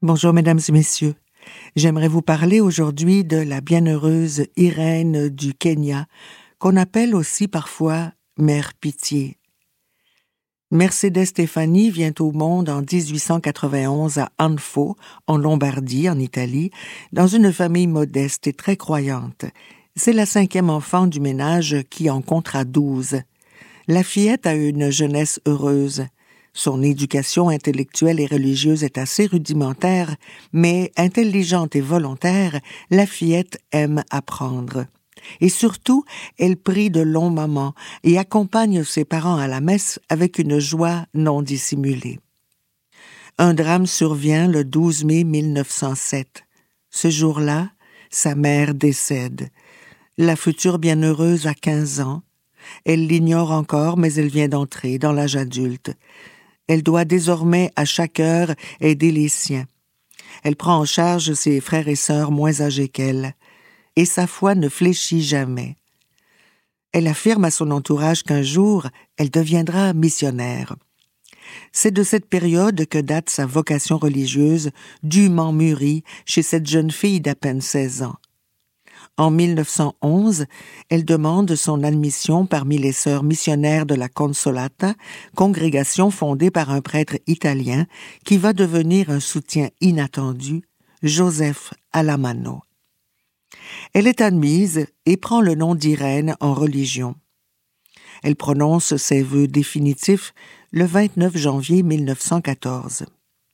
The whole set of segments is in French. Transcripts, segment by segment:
Bonjour mesdames et messieurs. J'aimerais vous parler aujourd'hui de la bienheureuse Irène du Kenya, qu'on appelle aussi parfois Mère Pitié. Mercedes Stefani vient au monde en 1891 à Anfo, en Lombardie, en Italie, dans une famille modeste et très croyante. C'est la 5e enfant du ménage qui en comptera 12. La fillette a une jeunesse heureuse. Son éducation intellectuelle et religieuse est assez rudimentaire, mais intelligente et volontaire, la fillette aime apprendre. Et surtout, elle prie de longs moments et accompagne ses parents à la messe avec une joie non dissimulée. Un drame survient le 12 mai 1907. Ce jour-là, sa mère décède. La future bienheureuse a 15 ans. Elle l'ignore encore, mais elle vient d'entrer dans l'âge adulte. Elle doit désormais à chaque heure aider les siens. Elle prend en charge ses frères et sœurs moins âgés qu'elle, et sa foi ne fléchit jamais. Elle affirme à son entourage qu'un jour, elle deviendra missionnaire. C'est de cette période que date sa vocation religieuse, dûment mûrie chez cette jeune fille d'à peine 16 ans. En 1911, elle demande son admission parmi les sœurs missionnaires de la Consolata, congrégation fondée par un prêtre italien qui va devenir un soutien inattendu, Joseph Alamano. Elle est admise et prend le nom d'Irène en religion. Elle prononce ses vœux définitifs le 29 janvier 1914.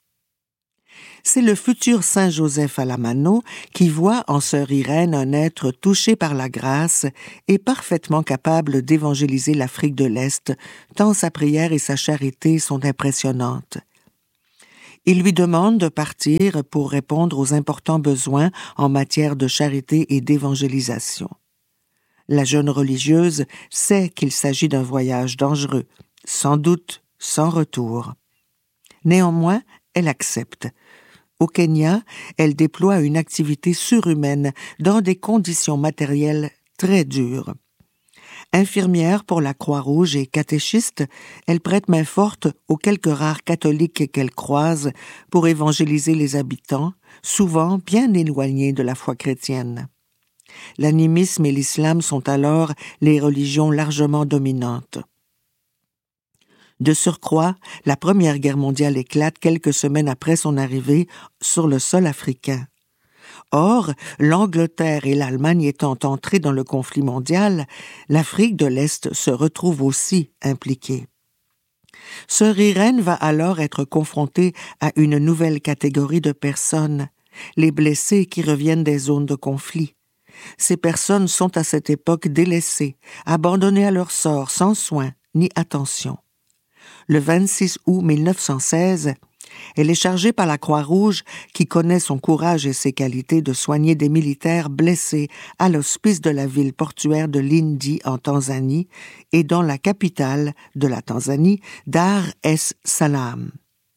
C'est le futur saint Joseph Alamano qui voit en sœur Irène un être touché par la grâce et parfaitement capable d'évangéliser l'Afrique de l'Est, tant sa prière et sa charité sont impressionnantes. Il lui demande de partir pour répondre aux importants besoins en matière de charité et d'évangélisation. La jeune religieuse sait qu'il s'agit d'un voyage dangereux, sans doute sans retour. Néanmoins, elle accepte. Au Kenya, elle déploie une activité surhumaine dans des conditions matérielles très dures. Infirmière pour la Croix-Rouge et catéchiste, elle prête main forte aux quelques rares catholiques qu'elle croise pour évangéliser les habitants, souvent bien éloignés de la foi chrétienne. L'animisme et l'islam sont alors les religions largement dominantes. De surcroît, la Première Guerre mondiale éclate quelques semaines après son arrivée sur le sol africain. Or, l'Angleterre et l'Allemagne étant entrées dans le conflit mondial, l'Afrique de l'Est se retrouve aussi impliquée. Sœur Irène va alors être confrontée à une nouvelle catégorie de personnes, les blessés qui reviennent des zones de conflit. Ces personnes sont à cette époque délaissées, abandonnées à leur sort, sans soin ni attention. Le 26 août 1916, elle est chargée par la Croix-Rouge, qui connaît son courage et ses qualités, de soigner des militaires blessés à l'hospice de la ville portuaire de Lindi en Tanzanie et dans la capitale de la Tanzanie, Dar es Salaam.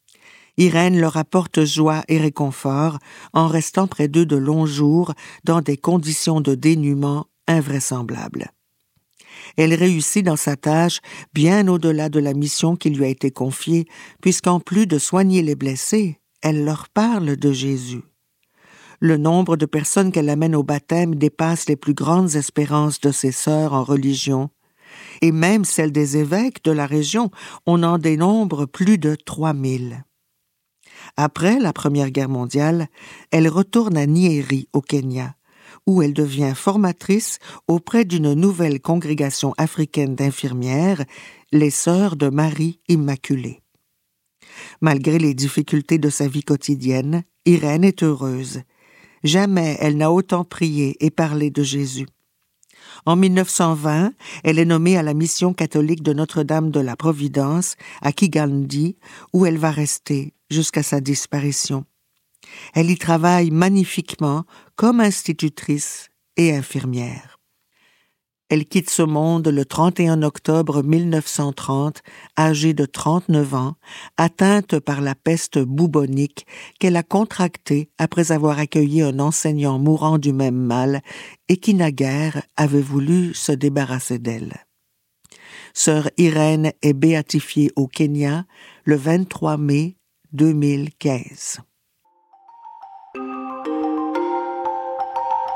Irène leur apporte joie et réconfort en restant près d'eux de longs jours dans des conditions de dénuement invraisemblables. Elle réussit dans sa tâche bien au-delà de la mission qui lui a été confiée, puisqu'en plus de soigner les blessés, elle leur parle de Jésus. Le nombre de personnes qu'elle amène au baptême dépasse les plus grandes espérances de ses sœurs en religion, et même celles des évêques de la région, on en dénombre plus de 3000. Après la Première Guerre mondiale, elle retourne à Nyeri, au Kenya, où elle devient formatrice auprès d'une nouvelle congrégation africaine d'infirmières, les Sœurs de Marie Immaculée. Malgré les difficultés de sa vie quotidienne, Irène est heureuse. Jamais elle n'a autant prié et parlé de Jésus. En 1920, elle est nommée à la mission catholique de Notre-Dame de la Providence, à Kigali, où elle va rester jusqu'à sa disparition. Elle y travaille magnifiquement comme institutrice et infirmière. Elle quitte ce monde le 31 octobre 1930, âgée de 39 ans, atteinte par la peste bubonique qu'elle a contractée après avoir accueilli un enseignant mourant du même mal et qui naguère avait voulu se débarrasser d'elle. Sœur Irène est béatifiée au Kenya le 23 mai 2015.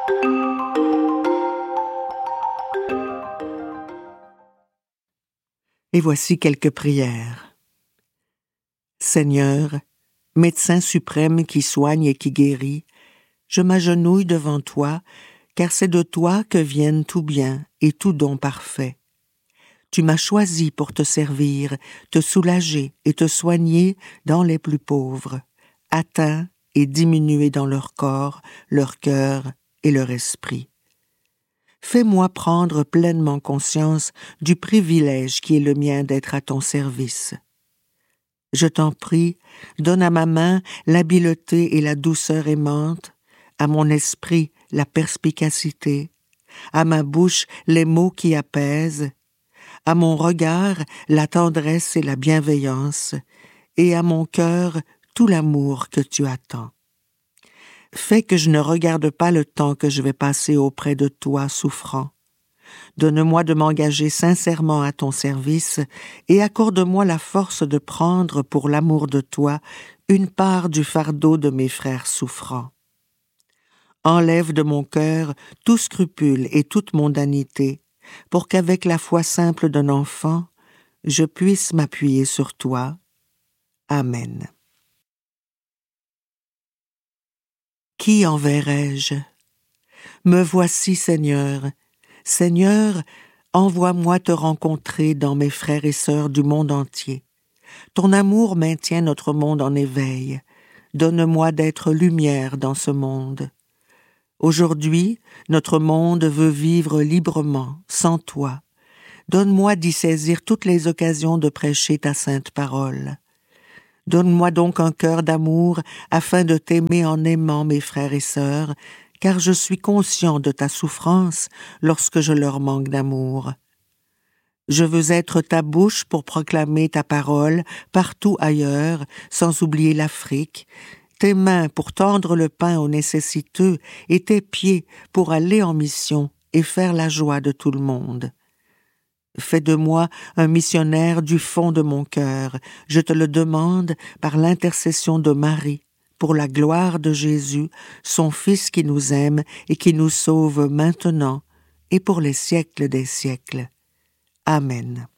Et voici quelques prières. Seigneur, médecin suprême qui soigne et qui guérit, je m'agenouille devant toi, car c'est de toi que viennent tout bien et tout don parfait. Tu m'as choisi pour te servir, te soulager et te soigner dans les plus pauvres, atteints et diminués dans leur corps, leur cœur et leur esprit. Fais-moi prendre pleinement conscience du privilège qui est le mien d'être à ton service. Je t'en prie, donne à ma main l'habileté et la douceur aimante, à mon esprit la perspicacité, à ma bouche les mots qui apaisent, à mon regard la tendresse et la bienveillance, et à mon cœur tout l'amour que tu attends. Fais que je ne regarde pas le temps que je vais passer auprès de toi souffrant. Donne-moi de m'engager sincèrement à ton service et accorde-moi la force de prendre pour l'amour de toi une part du fardeau de mes frères souffrants. Enlève de mon cœur tout scrupule et toute mondanité, pour qu'avec la foi simple d'un enfant, je puisse m'appuyer sur toi. Amen. Qui enverrai-je? Me voici, Seigneur. Seigneur, envoie-moi te rencontrer dans mes frères et sœurs du monde entier. Ton amour maintient notre monde en éveil. Donne-moi d'être lumière dans ce monde. Aujourd'hui, notre monde veut vivre librement, sans toi. Donne-moi d'y saisir toutes les occasions de prêcher ta sainte parole. Donne-moi donc un cœur d'amour afin de t'aimer en aimant mes frères et sœurs, car je suis conscient de ta souffrance lorsque je leur manque d'amour. Je veux être ta bouche pour proclamer ta parole partout ailleurs, sans oublier l'Afrique, tes mains pour tendre le pain aux nécessiteux et tes pieds pour aller en mission et faire la joie de tout le monde. Fais de moi un missionnaire du fond de mon cœur, je te le demande par l'intercession de Marie, pour la gloire de Jésus, son Fils qui nous aime et qui nous sauve maintenant et pour les siècles des siècles. Amen.